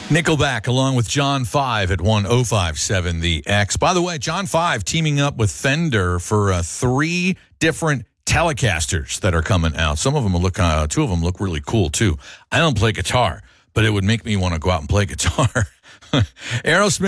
Nickelback along with John 5 at 1057 The X. By the way, John 5 teaming up with Fender for 3 different Telecasters that are coming out. Some of them look, 2 of them look really cool too. I don't play guitar, but it would make me want to go out and play guitar. Aerosmith.